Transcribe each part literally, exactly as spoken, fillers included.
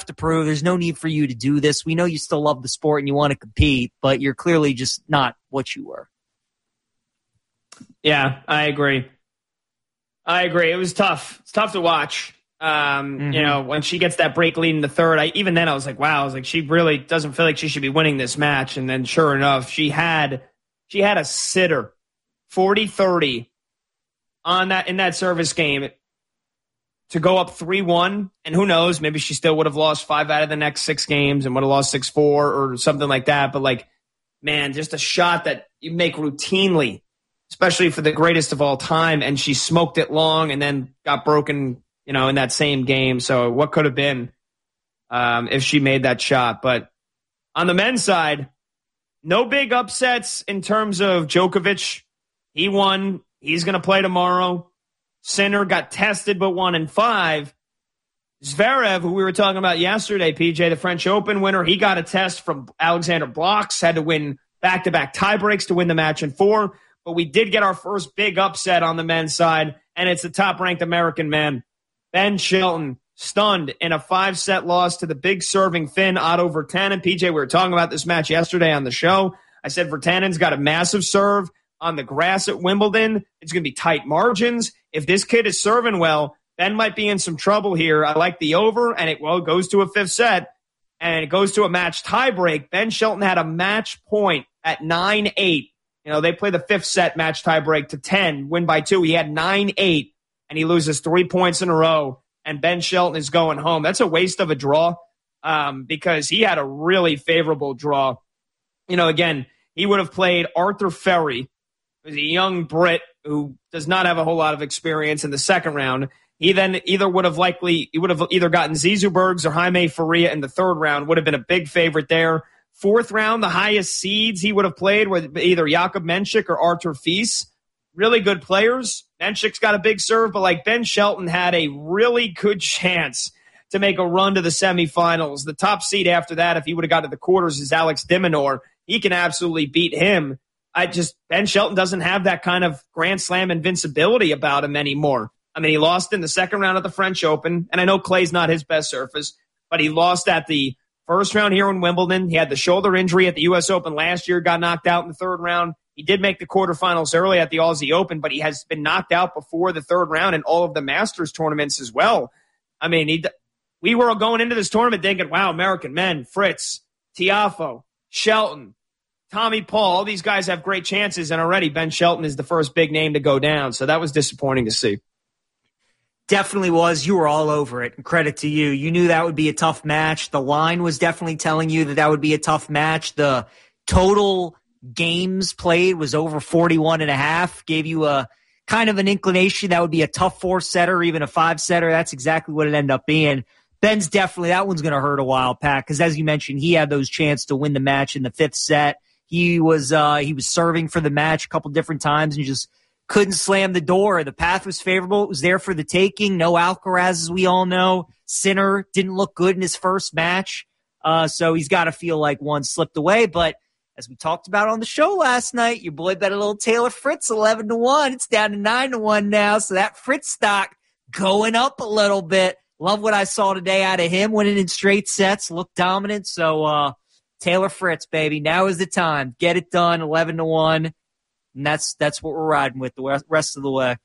left to prove. There's no need for you to do this. We know you still love the sport and you want to compete, but you're clearly just not what you were. Yeah, I agree. I agree. It was tough. It's tough to watch. Um, mm-hmm. You know, when she gets that break lead in the third, I, even then I was like, wow, I was like, she really doesn't feel like she should be winning this match. And then sure enough, she had, she had a sitter forty thirty on that, in that service game to go up three one. And who knows, maybe she still would have lost five out of the next six games and would have lost six four or something like that. But like, man, just a shot that you make routinely, especially for the greatest of all time. And she smoked it long and then got broken, you know, in that same game. So what could have been um, if she made that shot? But on the men's side, no big upsets in terms of Djokovic. He won. He's going to play tomorrow. Sinner got tested but won in five. Zverev, who we were talking about yesterday, P J, the French Open winner, he got a test from Alexander Blocks, had to win back-to-back tiebreaks to win the match in four. But we did get our first big upset on the men's side, and it's the top-ranked American man. Ben Shelton, stunned in a five-set loss to the big serving Finn, Otto Virtanen. P J, we were talking about this match yesterday on the show. I said Virtanen's got a massive serve on the grass at Wimbledon. It's going to be tight margins. If this kid is serving well, Ben might be in some trouble here. I like the over, and it well it goes to a fifth set, and it goes to a match tiebreak. Ben Shelton had a match point at nine eight. You know, they play the fifth set match tiebreak to ten, win by two. He had nine eight. And he loses three points in a row, and Ben Shelton is going home. That's a waste of a draw um, because he had a really favorable draw. You know, again, he would have played Arthur Ferry, who's a young Brit who does not have a whole lot of experience in the second round. He then either would have likely, he would have either gotten Zizou Bergs or Jaime Faria in the third round, would have been a big favorite there. Fourth round, the highest seeds he would have played were either Jakub Menchik or Artur Fils. Really good players. Menchik's got a big serve, but like Ben Shelton had a really good chance to make a run to the semifinals. The top seed after that, if he would have got to the quarters, is Alex de Minaur. He can absolutely beat him. I just, Ben Shelton doesn't have that kind of Grand Slam invincibility about him anymore. I mean, he lost in the second round of the French Open, and I know clay's not his best surface, but he lost at the first round here in Wimbledon. He had the shoulder injury at the U S Open last year, got knocked out in the third round. He did make the quarterfinals early at the Aussie Open, but he has been knocked out before the third round in all of the Masters tournaments as well. I mean, he, we were going into this tournament thinking, wow, American men, Fritz, Tiafoe, Shelton, Tommy Paul, all these guys have great chances, and already Ben Shelton is the first big name to go down. So that was disappointing to see. Definitely was. You were all over it. Credit to you. You knew that would be a tough match. The line was definitely telling you that that would be a tough match. The total games played was over forty-one and a half, gave you a kind of an inclination that would be a tough four setter or even a five setter. That's exactly what it ended up being. Ben's definitely, that one's going to hurt a while, Pat, because as you mentioned, he had those chances to win the match in the fifth set. He was uh, he was serving for the match a couple different times and just couldn't slam the door. The path was favorable. It was there for the taking. No Alcaraz, as we all know. Sinner didn't look good in his first match. Uh, so he's got to feel like one slipped away, but as we talked about on the show last night, your boy bet a little Taylor Fritz eleven to one. It's down to nine to one now. So that Fritz stock going up a little bit. Love what I saw today out of him, winning in straight sets, looked dominant. So uh, Taylor Fritz, baby, now is the time. Get it done, eleven to one. And that's that's what we're riding with the rest of the way.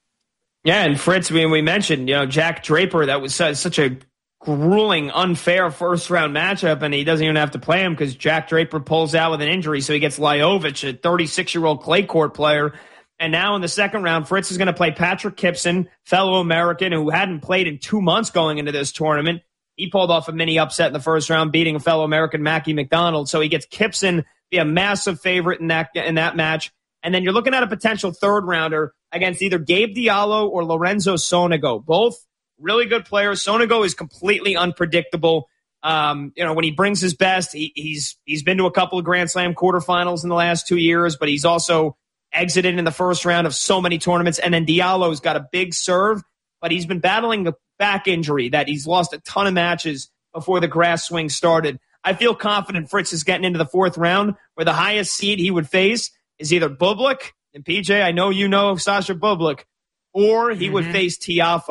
Yeah, and Fritz, I mean, we mentioned, you know, Jack Draper, that was such a grueling, unfair first-round matchup, and he doesn't even have to play him because Jack Draper pulls out with an injury, so he gets Lajovic, a thirty-six-year-old clay court player. And now in the second round, Fritz is going to play Patrick Kipson, fellow American who hadn't played in two months going into this tournament. He pulled off a mini upset in the first round, beating a fellow American, Mackie McDonald. So he gets Kipson, be a massive favorite in that in that match. And then you're looking at a potential third-rounder against either Gabe Diallo or Lorenzo Sonego, both really good players. Sonego is completely unpredictable. Um, you know, when he brings his best, he, he's he's been to a couple of Grand Slam quarterfinals in the last two years, but he's also exited in the first round of so many tournaments. And then Diallo's got a big serve, but he's been battling a back injury that he's lost a ton of matches before the grass swing started. I feel confident Fritz is getting into the fourth round where the highest seed he would face is either Bublik, and P J, I know you know Sasha Bublik, or he mm-hmm. would face Tiafoe.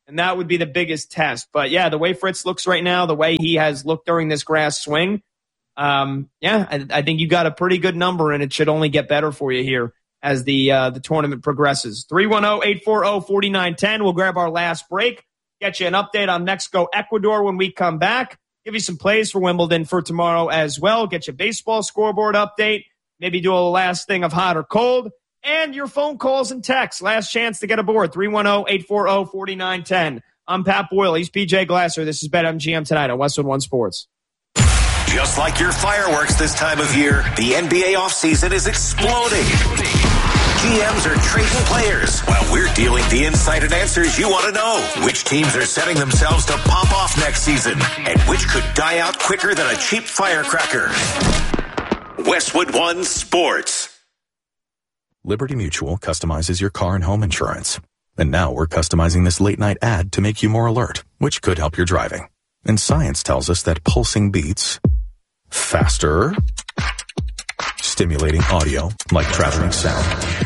And that would be the biggest test. But, yeah, the way Fritz looks right now, the way he has looked during this grass swing, um, yeah, I, I think you got a pretty good number, and it should only get better for you here as the uh, the tournament progresses. three one zero, eight four zero, four nine one zero. We'll grab our last break, get you an update on Mexico, Ecuador when we come back, give you some plays for Wimbledon for tomorrow as well, get you a baseball scoreboard update, maybe do a last thing of hot or cold, and your phone calls and texts. Last chance to get aboard, three one zero, eight four zero, four nine one zero. I'm Pat Boyle. He's P J Glasser. This is BetMGM tonight on Westwood One Sports. Just like your fireworks this time of year, the N B A offseason is exploding. G Ms are trading players while we're dealing the insight and answers you want to know. Which teams are setting themselves to pop off next season and which could die out quicker than a cheap firecracker. Westwood One Sports. Liberty Mutual customizes your car and home insurance. And now we're customizing this late night ad to make you more alert, which could help your driving. And science tells us that pulsing beats faster, stimulating audio like traveling sound,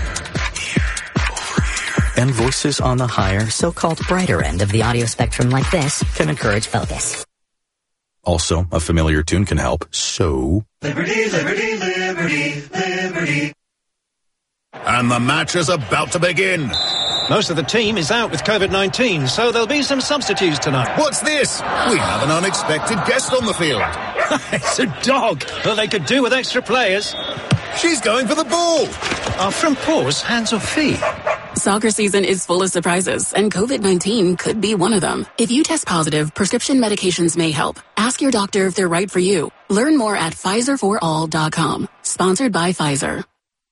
and voices on the higher, so-called brighter end of the audio spectrum like this can encourage focus. Also, a familiar tune can help, so... Liberty, liberty, liberty, liberty. And the match is about to begin. Most of the team is out with COVID nineteen, so there'll be some substitutes tonight. What's this? We have an unexpected guest on the field. It's a dog. Well, they could do with extra players. She's going for the ball. Are front paws hands or feet? Soccer season is full of surprises, and COVID nineteen could be one of them. If you test positive, prescription medications may help. Ask your doctor if they're right for you. Learn more at Pfizer for all dot com. Sponsored by Pfizer.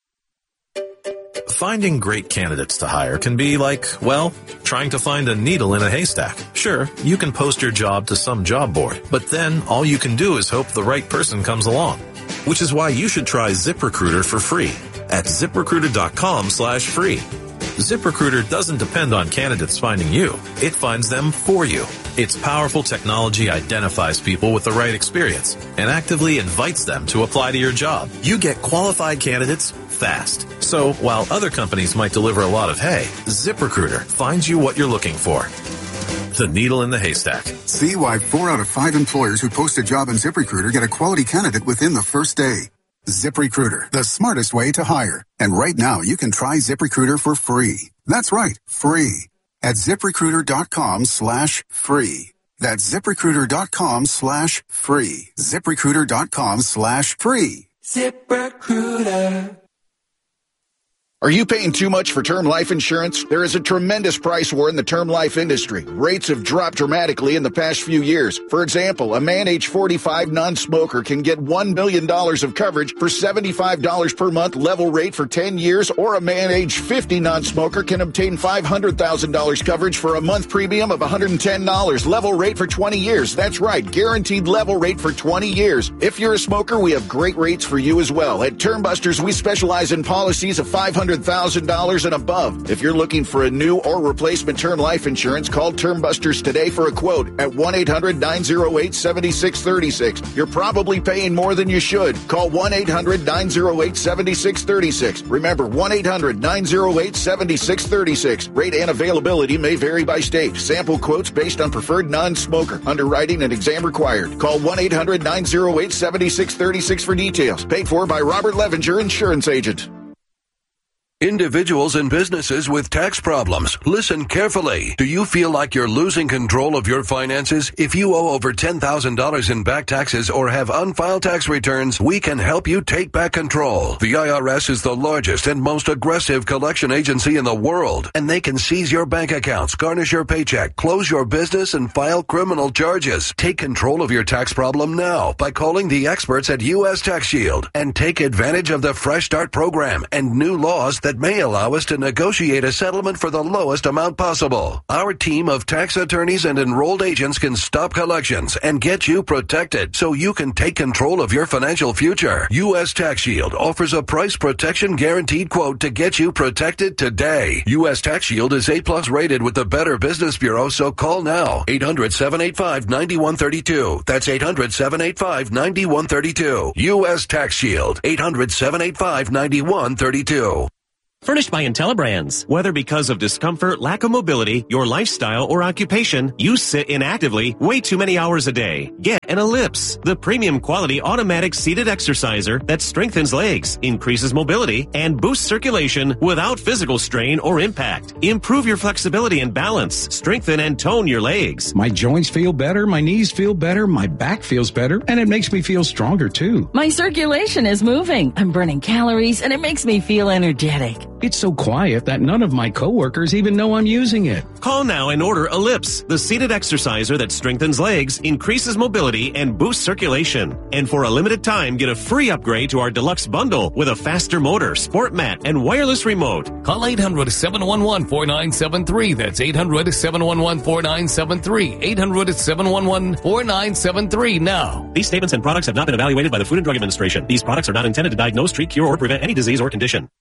Finding great candidates to hire can be like, well, trying to find a needle in a haystack. Sure, you can post your job to some job board, but then all you can do is hope the right person comes along. Which is why you should try ZipRecruiter for free at ZipRecruiter.com slash free. ZipRecruiter doesn't depend on candidates finding you. It finds them for you. Its powerful technology identifies people with the right experience and actively invites them to apply to your job. You get qualified candidates fast. So while other companies might deliver a lot of hay, ZipRecruiter finds you what you're looking for. The needle in the haystack. See why four out of five employers who post a job in ZipRecruiter get a quality candidate within the first day. ZipRecruiter, the smartest way to hire. And right now, you can try ZipRecruiter for free. That's right, free. At ZipRecruiter.com slash free. That's ZipRecruiter.com slash free. ZipRecruiter.com slash free. ZipRecruiter. Are you paying too much for term life insurance? There is a tremendous price war in the term life industry. Rates have dropped dramatically in the past few years. For example, a man age forty-five non-smoker can get one million dollars of coverage for seventy-five dollars per month level rate for ten years, or a man age fifty non-smoker can obtain five hundred thousand dollars coverage for a month premium of one hundred ten dollars level rate for twenty years. That's right, guaranteed level rate for twenty years. If you're a smoker, we have great rates for you as well. At Termbusters, we specialize in policies of five hundred thousand dollars and above. If you're looking for a new or replacement term life insurance, call Termbusters today for a quote at one eight hundred nine oh eight seven six three six. You're probably paying more than you should. Call one eight hundred nine oh eight seven six three six. Remember, one eight hundred nine oh eight seven six three six. Rate and availability may vary by state. Sample quotes based on preferred non-smoker. Underwriting and exam required. Call one eight hundred nine oh eight seven six three six for details. Paid for by Robert Levinger, insurance agent. Individuals and businesses with tax problems, listen carefully. Do you feel like you're losing control of your finances? If you owe over ten thousand dollars in back taxes or have unfiled tax returns, we can help you take back control. The I R S is the largest and most aggressive collection agency in the world, and they can seize your bank accounts, garnish your paycheck, close your business, and file criminal charges. Take control of your tax problem now by calling the experts at U S Tax Shield and take advantage of the Fresh Start program and new laws that that may allow us to negotiate a settlement for the lowest amount possible. Our team of tax attorneys and enrolled agents can stop collections and get you protected so you can take control of your financial future. U S Tax Shield offers a price protection guaranteed quote to get you protected today. U S Tax Shield is A plus rated with the Better Business Bureau, so call now. eight hundred seven eight five nine one three two. That's eight hundred seven eight five nine one three two. U S Tax Shield. eight hundred seven eight five nine one three two. Furnished by IntelliBrands. Whether because of discomfort, lack of mobility, your lifestyle, or occupation, you sit inactively way too many hours a day. Get an Ellipse, the premium quality automatic seated exerciser that strengthens legs, increases mobility, and boosts circulation without physical strain or impact. Improve your flexibility and balance. Strengthen and tone your legs. My joints feel better, my knees feel better, my back feels better, and it makes me feel stronger too. My circulation is moving. I'm burning calories, and it makes me feel energetic. It's so quiet that none of my coworkers even know I'm using it. Call now and order Ellipse, the seated exerciser that strengthens legs, increases mobility, and boosts circulation. And for a limited time, get a free upgrade to our deluxe bundle with a faster motor, sport mat, and wireless remote. Call eight hundred, seven one one, four nine seven three. That's eight hundred, seven one one, four nine seven three. eight hundred, seven one one, four nine seven three now. These statements and products have not been evaluated by the Food and Drug Administration. These products are not intended to diagnose, treat, cure, or prevent any disease or condition.